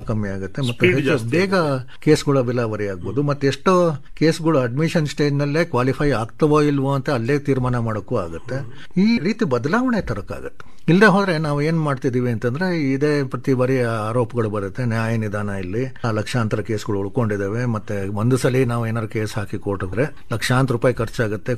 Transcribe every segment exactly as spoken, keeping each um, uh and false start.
ಕಮ್ಮಿ ಆಗುತ್ತೆ, ಮತ್ತೆ ಹೆಚ್ಚು ಬೇಗ ಕೇಸ್ಗಳ ವಿಲಾವರಿ ಆಗ್ಬೋದು. ಮತ್ತೆ ಎಷ್ಟೋ ಕೇಸ್ಗಳು ಅಡ್ಮಿಷನ್ ಸ್ಟೇಜ್ ನಲ್ಲೇ ಕ್ವಾಲಿಫೈ ಆಗ್ತವೋ ಇಲ್ವೋ ಅಂತ ಅಲ್ಲೇ ತೀರ್ಮಾನ ಮಾಡೋಕ್ಕೂ ಆಗುತ್ತೆ. ಈ ರೀತಿ ಬದಲಾವಣೆ ತರಕ್ಕಾಗತ್ತೆ. ಇಲ್ಲದೆ ಹೋದ್ರೆ ನಾವು ಏನ್ ಮಾಡ್ತಿದೀವಿ ಅಂತಂದ್ರೆ ಇದೇ ಪ್ರತಿ ಬಾರಿ ಆರೋಪಗಳು ಬರುತ್ತೆ, ನ್ಯಾಯ ನಿಧಾನ ಇಲ್ಲಿ ಲಕ್ಷಾಂತರ ಕೇಸ್ಗಳು ಉಳ್ಕೊಂಡಿದ್ದಾವೆ, ಮತ್ತೆ ಒಂದು ಸಲ ನಾವು ಏನಾದ್ರು ಕೇಸ್ ಹಾಕಿ ಕೊಟ್ಟಿದ್ರೆ ಲಕ್ಷಾಂತರ ರೂಪಾಯಿ ಖರ್ಚಾಗುತ್ತೆ,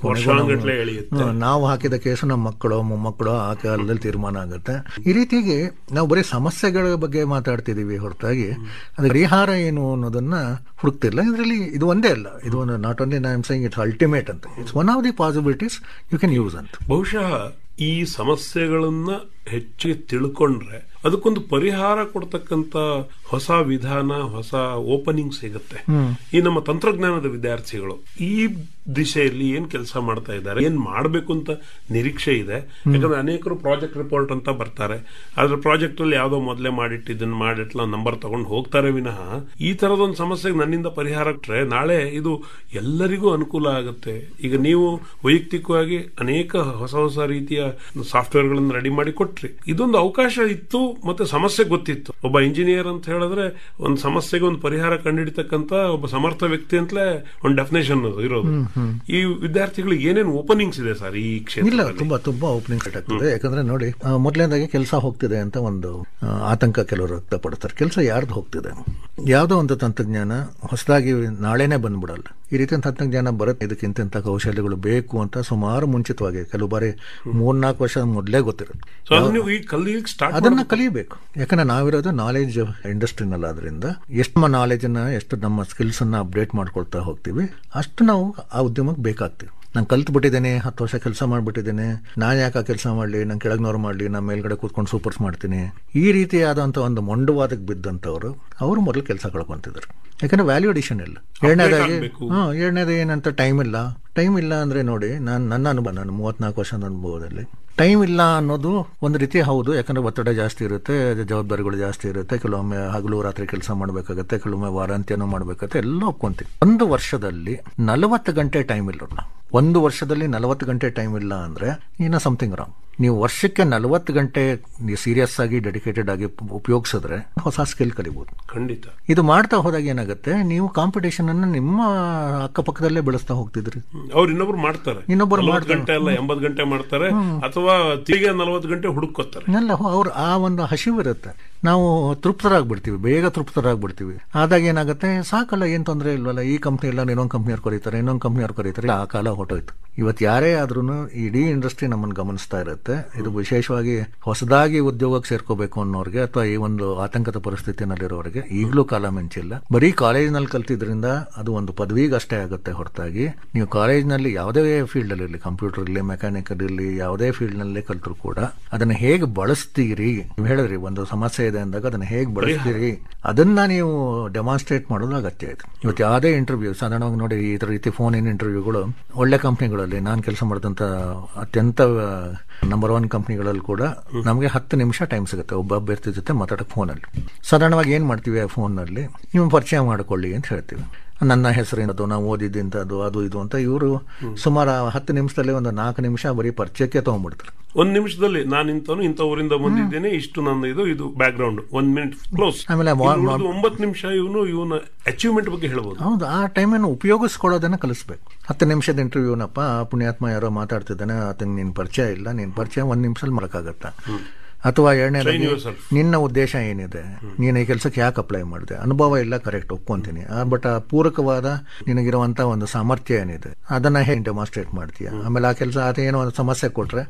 ನಾವು ಹಾಕಿದ ಕೇಸು ನಮ್ಮ ಮಕ್ಕಳು ಮೊಮ್ಮಕ್ಕಳು ಆ ಕಾಲದಲ್ಲಿ ತೀರ್ಮಾನ ಆಗುತ್ತೆ. ಈ ರೀತಿಯಾಗಿ ನಾವು ಬರೀ ಸಮಸ್ಯೆಗಳ ಬಗ್ಗೆ ಮಾತಾಡ್ತಿದೀವಿ ಹೊರತಾಗಿ ಅದು ಪರಿಹಾರ ಏನು ಅನ್ನೋದನ್ನ ಹುಡುಕ್ತಿಲ್ಲ. ಇದರಲ್ಲಿ ಇದು ಒಂದೇ ಅಲ್ಲ, ಇದು ಒಂದು not only I am saying it's ultimate ಅಂತ, it's one of the possibilities you can use ಅಂತ. ಬಹುಶಃ ಈ ಸಮಸ್ಯೆಗಳನ್ನ ಹೆಚ್ಚಿಗೆ ತಿಳ್ಕೊಂಡ್ರೆ ಅದಕ್ಕೊಂದು ಪರಿಹಾರ ಕೊಡ್ತಕ್ಕಂತ ಹೊಸ ವಿಧಾನ, ಹೊಸ ಓಪನಿಂಗ್ ಸಿಗುತ್ತೆ. ಈ ನಮ್ಮ ತಂತ್ರಜ್ಞಾನದ ವಿದ್ಯಾರ್ಥಿಗಳು ಈ ದಿಶೆಯಲ್ಲಿ ಏನ್ ಕೆಲಸ ಮಾಡ್ತಾ ಇದ್ದಾರೆ, ಏನ್ ಮಾಡಬೇಕು ಅಂತ ನಿರೀಕ್ಷೆ ಇದೆ. ಯಾಕಂದ್ರೆ ಅನೇಕರು ಪ್ರಾಜೆಕ್ಟ್ ರಿಪೋರ್ಟ್ ಅಂತ ಬರ್ತಾರೆ, ಆದ್ರೆ ಪ್ರಾಜೆಕ್ಟ್ ಅಲ್ಲಿ ಯಾವ್ದೋ ಮೊದಲೇ ಮಾಡಿಟ್ಟು ಇದನ್ನ ಮಾಡಿಟ್ಲ ನಂಬರ್ ತಗೊಂಡು ಹೋಗ್ತಾರೆ ವಿನಃ ಈ ತರದೊಂದು ಸಮಸ್ಯೆಗೆ ನನ್ನಿಂದ ಪರಿಹಾರ ಕೊಟ್ರೆ ನಾಳೆ ಇದು ಎಲ್ಲರಿಗೂ ಅನುಕೂಲ ಆಗುತ್ತೆ. ಈಗ ನೀವು ವೈಯಕ್ತಿಕವಾಗಿ ಅನೇಕ ಹೊಸ ಹೊಸ ರೀತಿಯ ಸಾಫ್ಟ್ವೇರ್ ಗಳನ್ನು ರೆಡಿ ಮಾಡಿ ಕೊಟ್ರಿ, ಇದೊಂದು ಅವಕಾಶ ಇತ್ತು, ಮತ್ತೆ ಸಮಸ್ಯೆ ಗೊತ್ತಿತ್ತು. ಒಬ್ಬ ಇಂಜಿನಿಯರ್ ಅಂತ ಹೇಳಿದ್ರೆ ಒಂದು ಸಮಸ್ಯೆಗೆ ಒಂದು ಪರಿಹಾರ ಕಂಡುಹಿಡಿತಕ್ಕಂತ ಒಬ್ಬ ಸಮರ್ಥ ವ್ಯಕ್ತಿ ಅಂತಲೇ ಒಂದು ಡೆಫಿನೇಷನ್ ಇರೋದು. ಈ ವಿದ್ಯಾರ್ಥಿಗಳಿಗೆ ಏನೇನು ಓಪನಿಂಗ್ಸ್ ಇದೆ ಸರ್ ಈ ಕ್ಷೇತ್ರ? ಇಲ್ಲ, ತುಂಬಾ ತುಂಬಾ ಓಪನಿಂಗ್ಸ್ ಆಗ್ತದೆ. ಯಾಕಂದ್ರೆ ನೋಡಿ, ಮೊದಲನೇದಾಗಿ ಕೆಲಸ ಹೋಗ್ತಿದೆ ಅಂತ ಒಂದು ಆತಂಕ ಕೆಲವರು ವ್ಯಕ್ತಪಡ್ತಾರೆ. ಕೆಲಸ ಯಾರ್ದು ಹೋಗ್ತಿದೆ? ಯಾವುದೋ ಒಂದು ತಂತ್ರಜ್ಞಾನ ಹೊಸದಾಗಿ ನಾಳೆನೆ ಬಂದ್ಬಿಡಲ್ಲ. ಈ ರೀತಿಯ ತಂತ್ರಜ್ಞಾನ ಬರುತ್ತೆ, ಇದಕ್ಕಿಂತ ಕೌಶಲ್ಯಗಳು ಬೇಕು ಅಂತ ಸುಮಾರು ಮುಂಚಿತವಾಗಿ ಕೆಲವು ಬಾರಿ ಮೂರ್ನಾಲ್ಕು ವರ್ಷ ಮೊದಲೇ ಗೊತ್ತಿರುತ್ತೆ. ಅದನ್ನ ಕಲಿಯಬೇಕು. ಯಾಕಂದ್ರೆ ನಾವಿರೋದು ನಾಲೆಜ್ ಇಂಡಸ್ಟ್ರಿನಲ್ಲಾದ್ರಿಂದ ಎಷ್ಟು ನಾಲೆಜ್ ಅನ್ನ, ಎಷ್ಟು ನಮ್ಮ ಸ್ಕಿಲ್ಸ್ ಅನ್ನ ಅಪ್ಡೇಟ್ ಮಾಡ್ಕೊಳ್ತಾ ಹೋಗ್ತೀವಿ, ಅಷ್ಟು ನಾವು ಆ ಉದ್ಯಮಕ್ಕೆ ಬೇಕಾಗ್ತೀವಿ. ನಾನು ಕಲ್ತು ಬಿಟ್ಟಿದ್ದೇನೆ, ಹತ್ತು ವರ್ಷ ಕೆಲಸ ಮಾಡ್ಬಿಟ್ಟಿದ್ದೇನೆ, ನಾನು ಯಾಕೆ ಕೆಲಸ ಮಾಡಲಿ, ನಾನು ಕೆಳಗ್ನವ್ರು ಮಾಡಲಿ, ನಾನು ಮೇಲ್ಗಡೆ ಕೂತ್ಕೊಂಡು ಸೂಪರ್ಸ್ ಮಾಡ್ತೀನಿ, ಈ ರೀತಿಯಾದಂಥ ಒಂದು ಮೊಂಡುವಾದಕ್ಕೆ ಬಿದ್ದಂಥವ್ರು ಅವರು ಮೊದಲು ಕೆಲಸ ಕಳ್ಕೊಂತಿದ್ರು. ಯಾಕಂದ್ರೆ ವ್ಯಾಲ್ಯೂ ಅಡಿಷನ್ ಇಲ್ಲ. ಎರಡನೇದಾಗಿ ಹಾ ಎರಡನೇದು ಏನಂತ ಟೈಮ್ ಇಲ್ಲ. ಟೈಮ್ ಇಲ್ಲ ಅಂದ್ರೆ ನೋಡಿ, ನಾನು ನನ್ನ ಅನುಭವ, ನಾನು ಮೂವತ್ನಾಲ್ಕು ವರ್ಷದ ಅನುಭವದಲ್ಲಿ ಟೈಮ್ ಇಲ್ಲ ಅನ್ನೋದು ಒಂದು ರೀತಿ ಹೌದು. ಯಾಕಂದ್ರೆ ಒತ್ತಡ ಜಾಸ್ತಿ ಇರುತ್ತೆ, ಜವಾಬ್ದಾರಿಗಳು ಜಾಸ್ತಿ ಇರುತ್ತೆ, ಕೆಲವೊಮ್ಮೆ ಹಗಲು ರಾತ್ರಿ ಕೆಲಸ ಮಾಡಬೇಕಾಗತ್ತೆ, ಕೆಲವೊಮ್ಮೆ ವಾರಾಂತ್ಯನೂ ಮಾಡಬೇಕಾಗತ್ತೆ, ಎಲ್ಲ ಒಪ್ಕೊಂತೀವಿ. ಒಂದು ವರ್ಷದಲ್ಲಿ ನಲವತ್ತು ಗಂಟೆ ಟೈಮ್ ಇಲ್ಲ. ಒಂದು ವರ್ಷದಲ್ಲಿ ನಲವತ್ತು ಗಂಟೆ ಟೈಮ್ ಇಲ್ಲ ಅಂದ್ರೆ ಏನೋ ಸಮಥಿಂಗ್ ರಾಂಗ್. ನೀವು ವರ್ಷಕ್ಕೆ ನಲವತ್ತು ಗಂಟೆ ಸೀರಿಯಸ್ ಆಗಿ ಡೆಡಿಕೇಟೆಡ್ ಆಗಿ ಉಪಯೋಗಿಸಿದ್ರೆ ಹೊಸ ಸ್ಕಿಲ್ ಕಲಿಬಹುದು. ಖಂಡಿತ. ಇದು ಮಾಡ್ತಾ ಹೋದಾಗ ಏನಾಗುತ್ತೆ, ನೀವು ಕಾಂಪಿಟೇಷನ್ ಅನ್ನ ನಿಮ್ಮ ಅಕ್ಕಪಕ್ಕದಲ್ಲೇ ಬೆಳೆಸ್ತಾ ಹೋಗ್ತಿದ್ರಿ. ಅವ್ರು ಇನ್ನೊಬ್ರು ಮಾಡ್ತಾರೆ, ಇನ್ನೊಬ್ರು ಗಂಟೆ ಅಲ್ಲ ಎಂಬತ್ತು ಗಂಟೆ ಮಾಡ್ತಾರೆ, ಅಥವಾ ತಿರುಗಿ ನಲವತ್ತು ಗಂಟೆ ಹುಡುಕೋತಾರೆ. ಅಲ್ಲ, ಅವ್ರು ಆ ಒಂದು ಹಸಿವು ಇರುತ್ತೆ. ನಾವು ತೃಪ್ತರಾಗ್ಬಿಡ್ತೀವಿ, ಬೇಗ ತೃಪ್ತರಾಗ್ಬಿಡ್ತೀವಿ. ಆದಾಗ ಏನಾಗುತ್ತೆ, ಸಾಕಲ್ಲ, ಏನ್ ತೊಂದರೆ ಇಲ್ವಲ್ಲ, ಈ ಕಂಪ್ನಿ ಇಲ್ಲ, ಇನ್ನೊಂದು ಕಂಪ್ನಿಯವ್ರು ಕರೀತಾರೆ, ಇನ್ನೊಂದು ಕಂಪ್ನಿಯವ್ರು ಕರೀತಾರೆ, ಆ ಕಾಲ ಹೊಟ್ಟೋಯ್ತು. ಇವತ್ತು ಯಾರೇ ಆದ್ರೂ ಇಡೀ ಇಂಡಸ್ಟ್ರಿ ನಮ್ಮನ್ನು ಗಮನಿಸ್ತಾ ಇರುತ್ತೆ. ಇದು ವಿಶೇಷವಾಗಿ ಹೊಸದಾಗಿ ಉದ್ಯೋಗಕ್ಕೆ ಸೇರ್ಕೋಬೇಕು ಅನ್ನೋರಿಗೆ ಅಥವಾ ಈ ಒಂದು ಆತಂಕದ ಪರಿಸ್ಥಿತಿನಲ್ಲಿರೋರಿಗೆ ಈಗಲೂ ಕಾಲ ಮಿಂಚಿಲ್ಲ. ಬರೀ ಕಾಲೇಜ್ನಲ್ಲಿ ಕಲ್ತಿದ್ರಿಂದ ಅದು ಒಂದು ಪದವಿಗೆ ಅಷ್ಟೇ ಆಗುತ್ತೆ ಹೊರತಾಗಿ ನೀವು ಕಾಲೇಜ್ನಲ್ಲಿ ಯಾವುದೇ ಫೀಲ್ಡ್ ಅಲ್ಲಿ ಇರಲಿ, ಕಂಪ್ಯೂಟರ್ ಇರಲಿ, ಮೆಕ್ಯಾನಿಕಲ್ ಇರಲಿ, ಯಾವುದೇ ಫೀಲ್ಡ್ ನಲ್ಲಿ ಕಲ್ತರೂ ಕೂಡ ಅದನ್ನ ಹೇಗೆ ಬಳಸ್ತೀರಿ, ನೀವು ಹೇಳಿದ್ರಿ ಒಂದು ಸಮಸ್ಯೆ ಇದೆ ಅಂದಾಗ ಅದನ್ನ ಹೇಗೆ ಬಳಸ್ತೀರಿ, ಅದನ್ನ ನೀವು ಡೆಮಾನ್ಸ್ಟ್ರೇಟ್ ಮಾಡೋದು ಅಗತ್ಯ ಇದೆ. ಇವತ್ತು ಯಾವುದೇ ಇಂಟರ್ವ್ಯೂ ಸಾಧಾರಣವಾಗಿ ನೋಡಿ, ಈ ರೀತಿ ಫೋನ್ ಇನ್ ಇಂಟರ್ವ್ಯೂಗಳು ಒಳ್ಳೆ ಕಂಪ್ನಿಗಳಲ್ಲಿ, ನಾನು ಕೆಲಸ ಮಾಡಿದಂತ ಅತ್ಯಂತ ನಂಬರ್ ಒನ್ ಕಂಪ್ನಿಗಳಲ್ಲಿ ಕೂಡ ನಮಗೆ ಹತ್ತು ನಿಮಿಷ ಟೈಮ್ ಸಿಗುತ್ತೆ ಒಬ್ಬ ಅಭ್ಯರ್ಥಿ ಜೊತೆ ಮಾತಾಡಕ್ಕೆ ಫೋನಲ್ಲಿ. ಸಾಧಾರಣವಾಗಿ ಏನ್ ಮಾಡ್ತೀವಿ, ಆ ಫೋನ್ನಲ್ಲಿ ನೀವು ಪರಿಚಯ ಮಾಡಿಕೊಳ್ಳಿ ಅಂತ ಹೇಳ್ತೀವಿ. ನನ್ನ ಹೆಸರೇನದು, ನಾವು ಓದಿದ್ದಿಂತದ್ದು, ಅದು ಇದು ಅಂತ. ಇವರು ಸುಮಾರು ಹತ್ತು ನಿಮಿಷದಲ್ಲಿ ಒಂದು ನಾಲ್ಕು ನಿಮಿಷ ಬರೀ ಪರಿಚಯಕ್ಕೆ ತಗೊಂಡ್ಬಿಡ್ತಾರೆ. ಒಂದ್ ನಿಮಿಷದಲ್ಲಿ ನಾನು ಇಂಥವನು ಇಂಥ ಊರಿಂದ ಬಂದಿದ್ದೇನೆ, ಇಷ್ಟು ನನ್ನ ಇದು ಇದು ಬ್ಯಾಕ್ ಗ್ರೌಂಡ್, ಒಂದ್ ಮಿನಿಟ್ ಕ್ಲೋಸ್. ಆಮೇಲೆ ಒಂಬತ್ತು ನಿಮಿಷ ಇವನು ಇವನ ಅಚೀವ್ಮೆಂಟ್ ಬಗ್ಗೆ ಹೇಳ್ಬೋದು. ಹೌದು, ಆ ಟೈಮನ್ನು ಉಪಯೋಗಿಸ್ಕೊಳ್ಳೋದನ್ನ ಕಲಿಸ್ಬೇಕು. ಹತ್ತು ನಿಮಿಷದ ಇಂಟರ್ವ್ಯೂನಪ್ಪ, ಪುಣ್ಯಾತ್ಮ ಯಾರೋ ಮಾತಾಡ್ತಿದ್ದಾನೆ, ಆತಂಗೆ ನಿನ್ ಪರಿಚಯ ಇಲ್ಲ, ನಿನ್ ಪರಿಚಯ ಒಂದ್ ನಿಮಿಷದಲ್ಲಿ ಮಾಡಕ್ಕಾಗತ್ತ. ಅಥವಾ ಎರಡನೇದಾಗಿ ನಿನ್ನ ಉದ್ದೇಶ ಏನಿದೆ, ನೀನು ಈ ಕೆಲಸಕ್ಕೆ ಯಾಕೆ ಅಪ್ಲೈ ಮಾಡಿದೆ, ಅನುಭವ ಇಲ್ಲ, ಕರೆಕ್ಟ್ ಒಪ್ಕೊಂತೀನಿ, ಬಟ್ ಆ ಪೂರಕವಾದ ನಿನಗಿರುವಂತ ಒಂದು ಸಾಮರ್ಥ್ಯ ಏನಿದೆ ಅದನ್ನ ಹೇಗೆ ಡೆಮಾನ್ಸ್ಟ್ರೇಟ್ ಮಾಡ್ತೀಯ. ಆಮೇಲೆ ಆ ಕೆಲಸ ಅದೇನೋ ಒಂದು ಸಮಸ್ಯೆ ಕೊಟ್ರೆ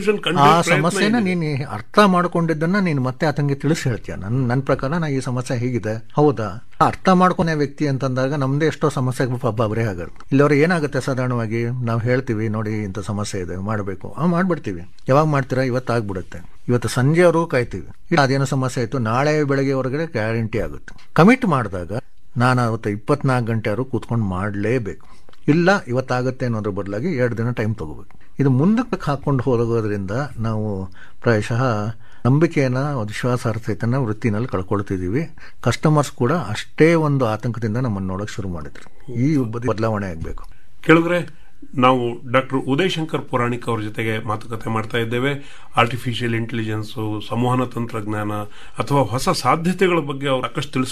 ಆ ಸಮಸ್ಯೆನ ನೀನು ಅರ್ಥ ಮಾಡ್ಕೊಂಡಿದ್ದನ್ನ ನೀನು ಮತ್ತೆ ಆತಂಗೆ ತಿಳಿಸಿ ಹೇಳ್ತೀಯ. ನನ್ ನನ್ನ ಪ್ರಕಾರ ನಾ ಈ ಸಮಸ್ಯೆ ಹೀಗಿದೆ, ಹೌದಾ, ಅರ್ಥ ಮಾಡ್ಕೊನೇ ವ್ಯಕ್ತಿ ಅಂತಂದಾಗ ನಮ್ದೇ ಎಷ್ಟೋ ಸಮಸ್ಯೆಗೆ ಪಾಪ ಬರೇ ಆಗುತ್ತೆ. ಇಲ್ಲವ್ರು ಏನಾಗುತ್ತೆ, ಸಾಧಾರಣವಾಗಿ ನಾವು ಹೇಳ್ತೀವಿ ನೋಡಿ ಇಂಥ ಸಮಸ್ಯೆ ಇದೆ ಮಾಡಬೇಕು, ಆ ಮಾಡ್ಬಿಡ್ತೀವಿ. ಯಾವಾಗ ಮಾಡ್ತೀರಾ, ಇವತ್ತಾಗ್ಬಿಡುತ್ತೆ, ಇವತ್ತು ಸಂಜೆ ಅವರು ಕಾಯ್ತೀವಿ, ಅದೇನೋ ಸಮಸ್ಯೆ ಆಯ್ತು ನಾಳೆ ಬೆಳಗ್ಗೆ ಹೊರಗಡೆ ಗ್ಯಾರಂಟಿ ಆಗುತ್ತೆ. ಕಮಿಟ್ ಮಾಡಿದಾಗ ನಾನು ಅವತ್ತು ಇಪ್ಪತ್ನಾಲ್ಕು ಗಂಟೆ ಅವರು ಕೂತ್ಕೊಂಡು ಮಾಡಲೇಬೇಕು. ಇಲ್ಲ ಇವತ್ತಾಗುತ್ತೆ ಅನ್ನೋದ್ರ ಬದಲಾಗಿ ಎರಡು ದಿನ ಟೈಮ್ ತಗೋಬೇಕು. ಇದು ಮುಂದಕ್ಕೆ ಹಾಕೊಂಡು ಹೋಗೋದ್ರಿಂದ ನಾವು ಪ್ರಾಯಶಃ ನಂಬಿಕೆಯನ್ನ, ವಿಶ್ವಾಸಾರ್ಹತೆಯನ್ನ ವೃತ್ತಿನಲ್ಲಿ ಕಳ್ಕೊಳ್ತಿದೀವಿ. ಕಸ್ಟಮರ್ಸ್ ಕೂಡ ಅಷ್ಟೇ ಒಂದು ಆತಂಕದಿಂದ ನಮ್ಮನ್ನು ನೋಡಕ್ ಶುರು ಮಾಡಿದ್ರು. ಈ ಬದಲಾವಣೆ ಆಗ್ಬೇಕು. ಕೇಳಿದ್ರೆ ನಾವು ಡಾಕ್ಟರ್ ಉದಯ್ ಶಂಕರ್ ಪುರಾಣಿಕ್ ಅವರ ಜೊತೆಗೆ ಮಾತುಕತೆ ಮಾಡ್ತಾ ಇದ್ದೇವೆ. ಆರ್ಟಿಫಿಷಿಯಲ್ ಇಂಟೆಲಿಜೆನ್ಸ್, ಸಂವಹನ ತಂತ್ರಜ್ಞಾನ ಅಥವಾ ಹೊಸ ಸಾಧ್ಯತೆಗಳ ಬಗ್ಗೆ ಅವರು ಸಾಕಷ್ಟು